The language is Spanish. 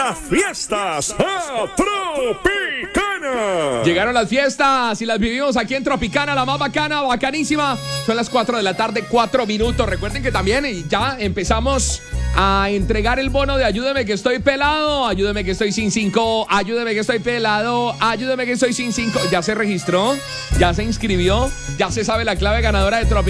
las fiestas a Tropicana. Llegaron las fiestas y las vivimos aquí en Tropicana, la más bacana, bacanísima. Son las 4 de la tarde, 4 minutos. Recuerden que también ya empezamos a entregar el bono de ayúdeme que estoy pelado, ayúdeme que estoy sin 5, ayúdeme que estoy pelado, ayúdeme que estoy sin 5. Ya se registró, ya se inscribió, ya se sabe la clave ganadora de Tropicana.